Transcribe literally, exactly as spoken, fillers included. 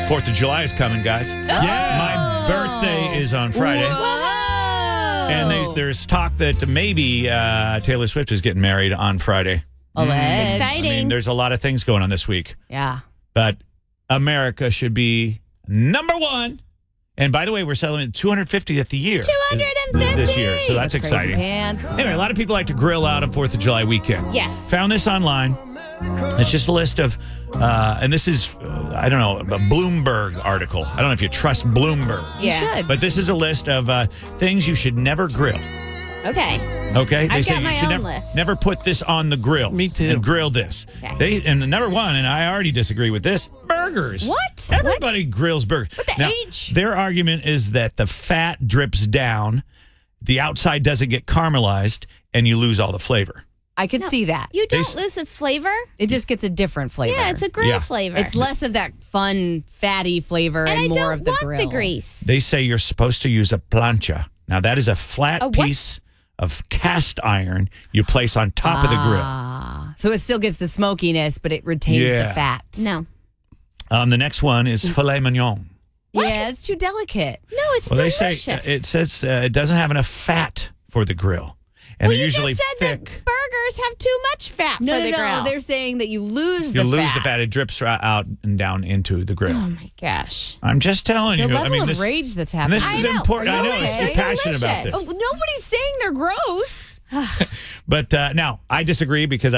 fourth of July is coming, guys. Yeah. My birthday is on Friday. Whoa. And they, there's talk that maybe uh, Taylor Swift is getting married on Friday. Oh, that's exciting. I mean, there's a lot of things going on this week. Yeah. But America should be number one. And by the way, we're celebrating two hundred fiftieth year. two hundred fifty This year. So that's, Crazy exciting. pants. Anyway, a lot of people like to grill out on fourth of July weekend. Yes. Found this online. It's just a list of, uh, and this is, uh, I don't know, a Bloomberg article. I don't know if you trust Bloomberg. Yeah. You should. But this is a list of uh, things you should never grill. Okay. Okay? They I've say got you my should own never, list. never put this on the grill. Me too. And grill this. Okay. They And the number one, and I already disagree with this, burgers. What? Everybody grills burgers. What the now, H? Their argument is that the fat drips down, the outside doesn't get caramelized, and you lose all the flavor. I could see that. You They don't s- lose the flavor? It just gets a different flavor. Yeah, it's a grill Yeah. flavor. It's less of that fun, fatty flavor and, and I more don't of the want grill. the grease. They say you're supposed to use a plancha. Now, that is a flat A what? piece of cast iron you place on top of the grill. Ah, so it still gets the smokiness, but it retains Yeah. the fat. No. Um, the next one is filet mignon. Yeah, it's too delicate. No, it's Well, they delicious. say uh, it says uh, it doesn't have enough fat for the grill. And well, they're you usually just said thick. that burgers have too much fat No, for no, the no. grill. They're saying that you lose You the lose fat. the fat. It drips right out and down into the grill. Oh, my gosh. I'm just telling The you. level I mean, of this, rage that's and happening. this is I know. important. Are I you know. okay? It's, you're They're passionate about delicious. this. Oh, nobody's saying they're gross. But uh, now, I disagree because